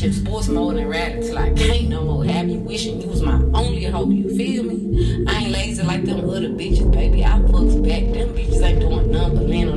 in sports mode and rap till I can't no more. Have you wishing you was my only hope, you feel me? I ain't lazy like them other bitches, baby. I fucks back. Them bitches ain't doing nothing but laying